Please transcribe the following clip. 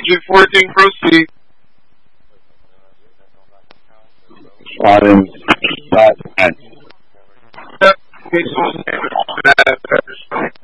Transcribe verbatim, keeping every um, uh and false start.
Agent fourteen, proceed. Spotting dot net. Yep. Okay, so